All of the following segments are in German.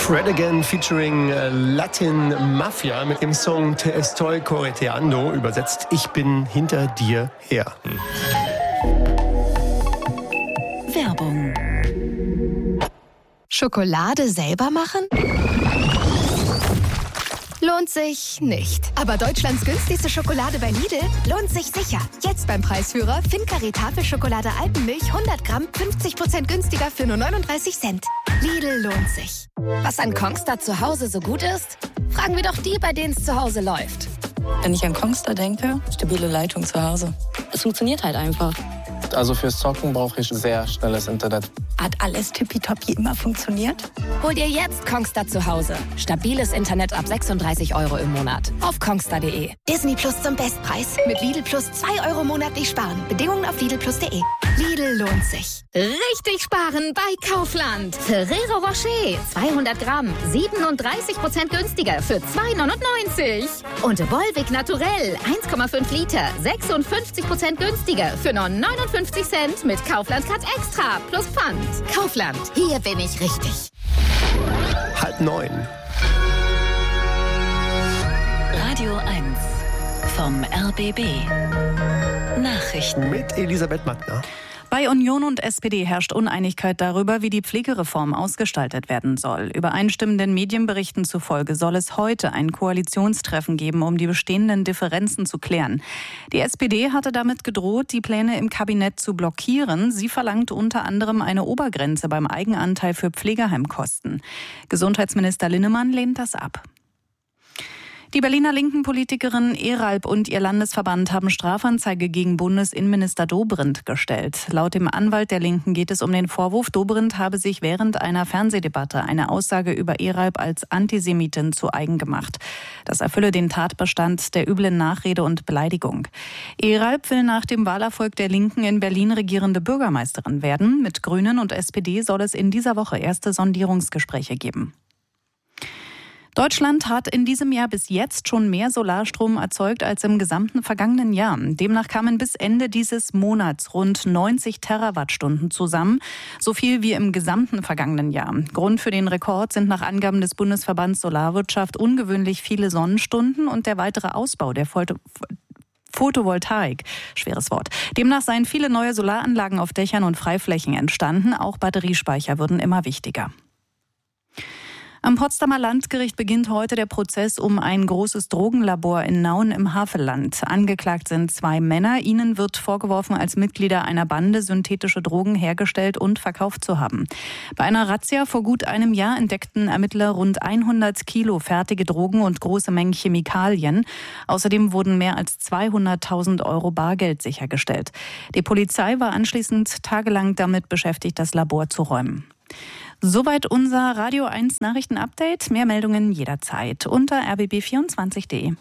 Fred Again featuring Latin Mafia mit dem Song Te estoy correteando, übersetzt Ich bin hinter dir her. Werbung. Schokolade selber machen? Lohnt sich nicht. Aber Deutschlands günstigste Schokolade bei Lidl lohnt sich sicher. Jetzt beim Preisführer Fincare Tafelschokolade Alpenmilch 100 Gramm 50% günstiger für nur 39 Cent. Lidl lohnt sich. Was an Kongstar zu Hause so gut ist? Fragen wir doch die, bei denen es zu Hause läuft. Wenn ich an Kongstar denke, stabile Leitung zu Hause. Es funktioniert halt einfach. Also fürs Zocken brauche ich sehr schnelles Internet. Hat alles tippitoppi immer funktioniert? Hol dir jetzt Kongstar zu Hause. Stabiles Internet ab 36 € im Monat. Auf kongstar.de. Disney Plus zum Bestpreis. Mit Lidl Plus 2 € monatlich sparen. Bedingungen auf lidlplus.de. Lidl lohnt sich. Richtig sparen bei Kaufland. Ferrero Rocher 200 Gramm 37% günstiger für 2,99 €. Und Volvic Naturell 1,5 Liter 56% günstiger für nur 59 Cent mit Kaufland Cut Extra plus Pfand. Kaufland, hier bin ich richtig. 8:30. Radio 1 vom RBB. Nachrichten Mit Elisabeth Mattner. Bei Union und SPD herrscht Uneinigkeit darüber, wie die Pflegereform ausgestaltet werden soll. Übereinstimmenden Medienberichten zufolge soll es heute ein Koalitionstreffen geben, um die bestehenden Differenzen zu klären. Die SPD hatte damit gedroht, die Pläne im Kabinett zu blockieren. Sie verlangt unter anderem eine Obergrenze beim Eigenanteil für Pflegeheimkosten. Gesundheitsminister Linnemann lehnt das ab. Die Berliner linken Politikerin Eralp und ihr Landesverband haben Strafanzeige gegen Bundesinnenminister Dobrindt gestellt. Laut dem Anwalt der Linken geht es um den Vorwurf, Dobrindt habe sich während einer Fernsehdebatte eine Aussage über Eralp als Antisemitin zu eigen gemacht. Das erfülle den Tatbestand der üblen Nachrede und Beleidigung. Eralp will nach dem Wahlerfolg der Linken in Berlin regierende Bürgermeisterin werden. Mit Grünen und SPD soll es in dieser Woche erste Sondierungsgespräche geben. Deutschland hat in diesem Jahr bis jetzt schon mehr Solarstrom erzeugt als im gesamten vergangenen Jahr. Demnach kamen bis Ende dieses Monats rund 90 Terawattstunden zusammen, so viel wie im gesamten vergangenen Jahr. Grund für den Rekord sind nach Angaben des Bundesverbands Solarwirtschaft ungewöhnlich viele Sonnenstunden und der weitere Ausbau der Photovoltaik. Schweres Wort. Demnach seien viele neue Solaranlagen auf Dächern und Freiflächen entstanden. Auch Batteriespeicher würden immer wichtiger. Am Potsdamer Landgericht beginnt heute der Prozess um ein großes Drogenlabor in Nauen im Havelland. Angeklagt sind 2 Männer. Ihnen wird vorgeworfen, als Mitglieder einer Bande synthetische Drogen hergestellt und verkauft zu haben. Bei einer Razzia vor gut einem Jahr entdeckten Ermittler rund 100 Kilo fertige Drogen und große Mengen Chemikalien. Außerdem wurden mehr als 200.000 € Bargeld sichergestellt. Die Polizei war anschließend tagelang damit beschäftigt, das Labor zu räumen. Soweit unser Radio 1 Nachrichten-Update. Mehr Meldungen jederzeit unter rbb24.de.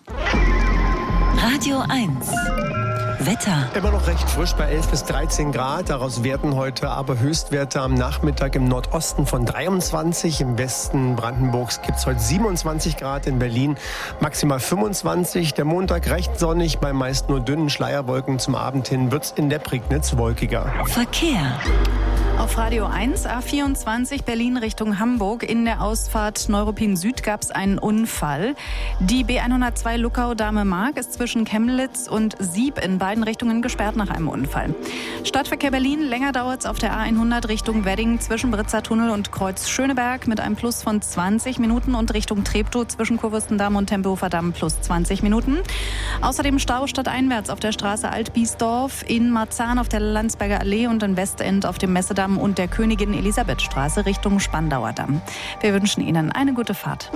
Radio 1 Wetter. Immer noch recht frisch bei 11 bis 13 Grad. Daraus werden heute aber Höchstwerte am Nachmittag im Nordosten von 23. Im Westen Brandenburgs gibt es heute 27 Grad. In Berlin maximal 25. Der Montag recht sonnig, bei meist nur dünnen Schleierwolken. Zum Abend hin wird es in der Prignitz wolkiger. Verkehr. Auf Radio 1, A24 Berlin Richtung Hamburg. In der Ausfahrt Neuruppin Süd gab es einen Unfall. Die B102 Luckau-Dahme-Mark ist zwischen Chemnitz und Sieb in beiden Richtungen gesperrt nach einem Unfall. Stadtverkehr Berlin, länger dauert es auf der A100 Richtung Wedding zwischen Britzer Tunnel und Kreuz Schöneberg mit einem Plus von 20 Minuten und Richtung Treptow zwischen Kurfürstendamm und Tempelhofer Damm plus 20 Minuten. Außerdem Stau stadteinwärts auf der Straße Alt-Biesdorf, in Marzahn auf der Landsberger Allee und in Westend auf dem Messedamm und der Königin Elisabeth Straße Richtung Spandauer Damm. Wir wünschen Ihnen eine gute Fahrt.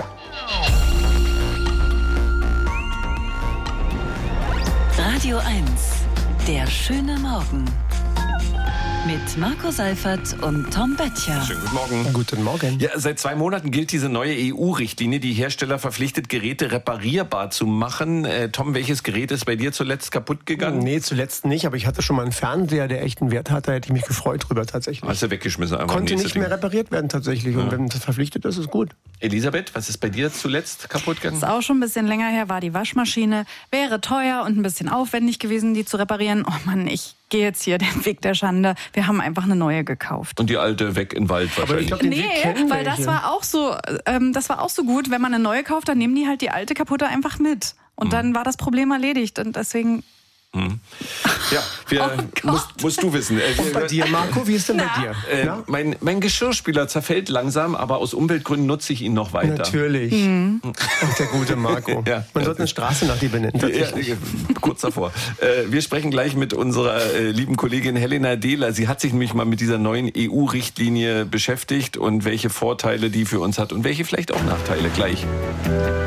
Radio 1, der schöne Morgen. Mit Marco Seifert und Tom Böttcher. Schönen guten Morgen. Guten Morgen. Ja, seit 2 Monaten gilt diese neue EU-Richtlinie, die Hersteller verpflichtet, Geräte reparierbar zu machen. Tom, welches Gerät ist bei dir zuletzt kaputt gegangen? Nee, zuletzt nicht, aber ich hatte schon mal einen Fernseher, der echt einen Wert hatte, da hätte ich mich gefreut drüber tatsächlich. Hast du weggeschmissen einfach? Konnte nicht mehr repariert werden tatsächlich und wenn das verpflichtet ist, ist gut. Elisabeth, was ist bei dir zuletzt kaputt gegangen? Das ist auch schon ein bisschen länger her, war die Waschmaschine. Wäre teuer und ein bisschen aufwendig gewesen, die zu reparieren. Oh Mann, ich gehe jetzt hier den Weg der Schande. Wir haben einfach eine neue gekauft. Und die alte weg in den Wald wahrscheinlich. Aber ich glaub, den Weg kennen weil welche. das war auch so gut. Wenn man eine neue kauft, dann nehmen die halt die alte kaputte einfach mit. Und dann war das Problem erledigt. Und deswegen... Ja, musst du wissen. Und bei dir, Marco, wie ist denn bei dir? Mein Geschirrspüler zerfällt langsam, aber aus Umweltgründen nutze ich ihn noch weiter. Natürlich. Ach, der gute Marco. Ja. Man sollte eine Straße nach dir benennen. Ja, kurz davor. Wir sprechen gleich mit unserer lieben Kollegin Helena Dehler. Sie hat sich nämlich mal mit dieser neuen EU-Richtlinie beschäftigt und welche Vorteile die für uns hat und welche vielleicht auch Nachteile gleich.